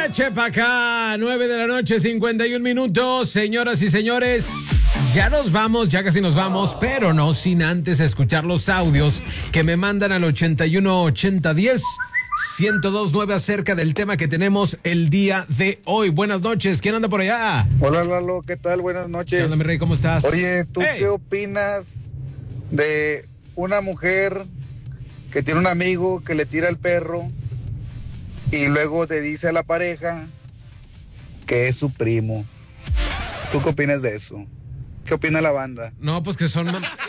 Eche pa' acá, 9 de la noche, 51 minutos. Señoras y señores, ya nos vamos, ya casi nos vamos, pero no sin antes escuchar los audios que me mandan al 81 80 10 1029 acerca del tema que tenemos el día de hoy. Buenas noches, ¿quién anda por allá? Hola Lalo, ¿qué tal? Buenas noches. ¿Qué onda, mi rey? ¿Cómo estás? Oye, ¿tú qué opinas de una mujer que tiene un amigo que le tira el perro y luego te dice a la pareja que es su primo? ¿Tú qué opinas de eso? ¿Qué opina la banda? No, pues que son...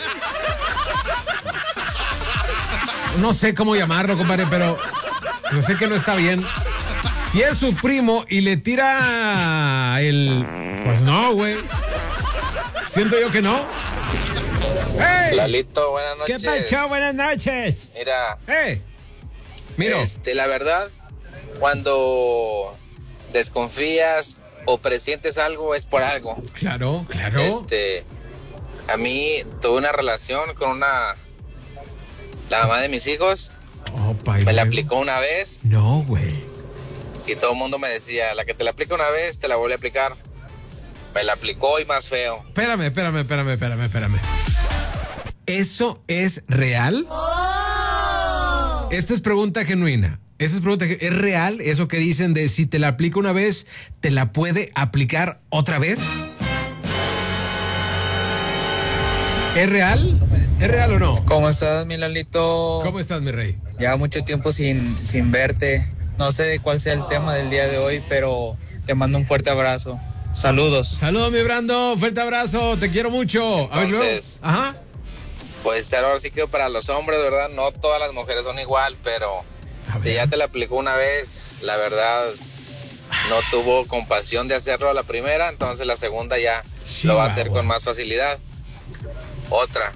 No sé cómo llamarlo, compadre, pero yo sé que no está bien. Si es su primo y le tira el... Pues no, güey. Siento yo que no. ¡Hey! Lalito, buenas noches. ¿Qué pasó? Buenas noches. Mira. ¡Hey! Miro. La verdad, cuando desconfías o presientes algo, es por algo. Claro, claro. A mí tuve una relación con la mamá de mis hijos. Me la aplicó una vez. No, güey. Y todo el mundo me decía, la que te la aplica una vez, te la vuelve a aplicar. Me la aplicó y más feo. Espérame. ¿Eso es real? Oh. Esta es pregunta genuina. ¿Es real eso que dicen de si te la aplica una vez, te la puede aplicar otra vez? ¿Es real? ¿Es real o no? ¿Cómo estás, mi Lalito? ¿Cómo estás, mi rey? Ya mucho tiempo sin verte. No sé cuál sea el tema del día de hoy, pero te mando un fuerte abrazo. Saludos. Saludos, mi Brando. Fuerte abrazo. Te quiero mucho. Entonces, ajá. Pues ahora sí que para los hombres, ¿verdad? No todas las mujeres son igual, pero si ya te la aplicó una vez, la verdad no tuvo compasión de hacerlo a la primera, entonces la segunda ya lo va a hacer con más facilidad. Otra,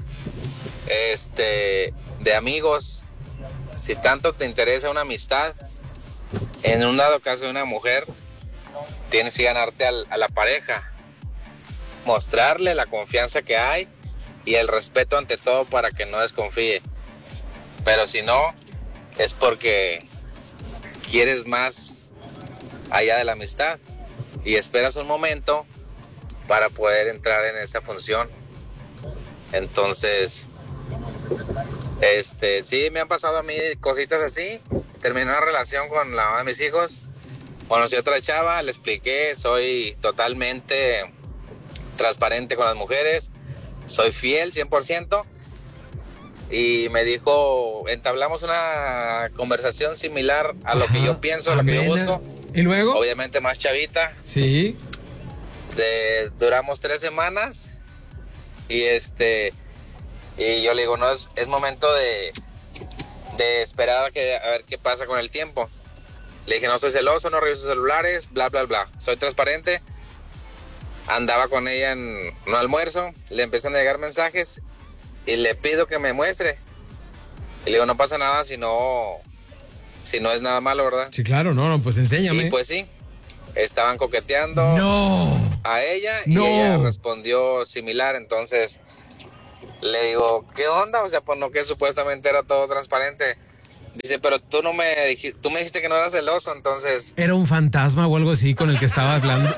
de amigos, si tanto te interesa una amistad, en un dado caso de una mujer, tienes que ganarte a la pareja, mostrarle la confianza que hay y el respeto ante todo para que no desconfíe. Pero si no, es porque quieres más allá de la amistad y esperas un momento para poder entrar en esa función. Entonces, sí, me han pasado a mí cositas así. Terminé una relación con la mamá de mis hijos. Conocí a otra chava, le expliqué, soy totalmente transparente con las mujeres, soy fiel 100%. Y me dijo, entablamos una conversación similar a lo que yo pienso, a lo que yo busco. ¿Y luego? Obviamente más chavita. Sí. Duramos 3 semanas. Y y yo le digo, no, es momento de esperar a ver qué pasa con el tiempo. Le dije, no soy celoso, no reviso celulares, bla, bla, bla. Soy transparente. Andaba con ella en un almuerzo, le empiezan a llegar mensajes y le pido que me muestre. Y le digo, no pasa nada si no es nada malo, ¿verdad? Sí, claro, no, pues enséñame. Y pues sí, estaban coqueteando a ella y ella respondió similar. Entonces le digo, ¿qué onda? O sea, pues no, que supuestamente era todo transparente. Dice, pero tú me dijiste que no eras celoso, entonces... ¿Era un fantasma o algo así con el que estaba hablando?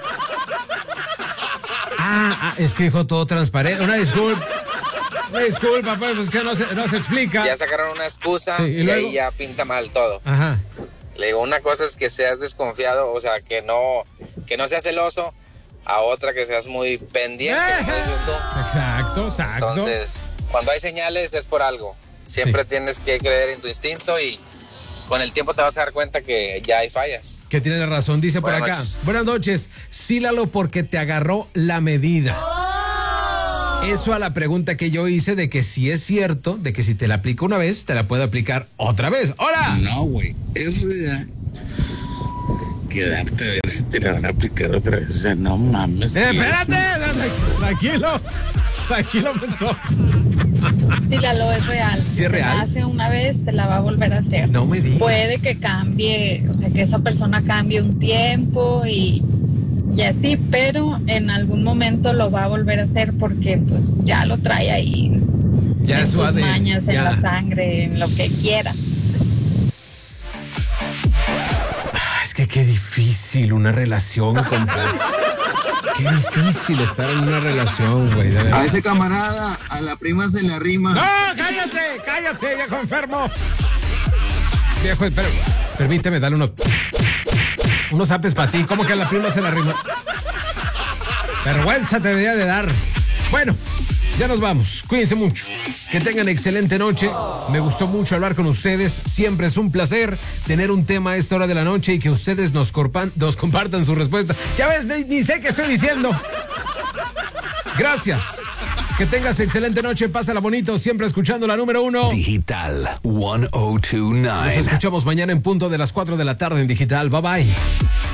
Es que dijo todo transparente. Una disculpa, pues que no se explica. Ya sacaron una excusa y ahí ya pinta mal todo. Ajá. Le digo, una cosa es que seas desconfiado, o sea, que no seas celoso, a otra que seas muy pendiente, como dices tú. Exacto. Entonces, cuando hay señales es por algo. Siempre tienes que creer en tu instinto y con el tiempo te vas a dar cuenta que ya hay fallas. Que tiene razón, dice Buenas por acá. noches. Buenas noches. Sílalo porque te agarró la medida. Oh. Eso a la pregunta que yo hice de que si es cierto, de que si te la aplica una vez, te la puede aplicar otra vez. ¡Hola! No, güey, es real. Quedarte a ver si te la van a aplicar otra vez. O sea, no mames. Espérate, tranquilo, pensó. Sí, Lalo, es real. Sí, es real. Te la hace una vez, te la va a volver a hacer. No me digas. Puede que cambie, o sea, que esa persona cambie un tiempo y así, pero en algún momento lo va a volver a hacer porque pues ya lo trae ahí. Ya en sus mañas, ya. En la sangre, en lo que quiera. Es que Qué difícil una relación, compadre. Qué difícil estar en una relación, güey, de verdad. A ese camarada, a la prima se le arrima. ¡No, cállate, viejo enfermo! Viejo, pero, permíteme darle unos apes para ti. ¿Cómo que a la prima se la arrima? Vergüenza te debería de dar. Bueno, ya nos vamos. Cuídense mucho. Que tengan excelente noche. Me gustó mucho hablar con ustedes. Siempre es un placer tener un tema a esta hora de la noche y que ustedes nos compartan su respuesta. Ya ves, ni sé qué estoy diciendo. Gracias. Que tengas excelente noche. Pásala bonito. Siempre escuchando la número 1. Digital 1029. Nos escuchamos mañana en punto de las 4 de la tarde en Digital. Bye bye.